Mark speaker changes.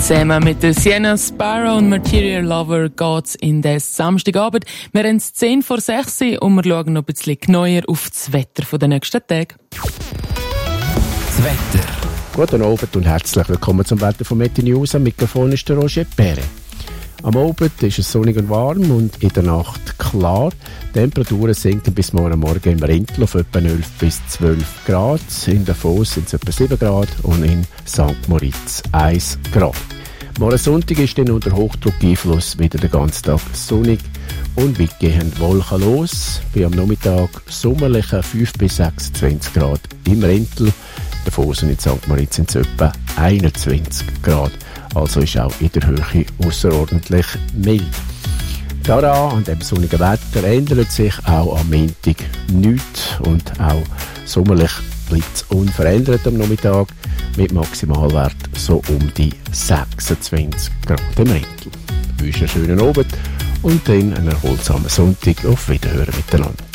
Speaker 1: Zusammen mit der Sienna Sparrow und Material Lover geht's in den Samstagabend. Wir haben es 10 vor 6 und wir schauen noch ein bisschen genauer auf das Wetter der nächsten Tage.
Speaker 2: Das Wetter.
Speaker 3: Guten Abend und herzlich willkommen zum Wetter von Meteor News. Am Mikrofon ist der Roger Perret. Am Abend ist es sonnig und warm und in der Nacht klar. Die Temperaturen sinken bis morgen im Rentl auf etwa 11 bis 12 Grad. In Davos sind es etwa 7 Grad und in St. Moritz 1 Grad. Morgen Sonntag ist dann unter Hochdruckeinfluss wieder den ganzen Tag sonnig und weitgehend wolkenlos. Bei am Nachmittag sommerliche 5 bis 26 Grad im Rentl. Davos und in St. Moritz sind es etwa 21 Grad. Also ist auch in der Höhe außerordentlich mild. Daran, an dem sonnigen Wetter, ändert sich auch am Montag nichts und auch sommerlich bleibt es unverändert am Nachmittag mit Maximalwert so um die 26 Grad im Rentl. Ich wünsche einen schönen Abend und dann einen erholsamen Sonntag. Auf Wiederhören miteinander.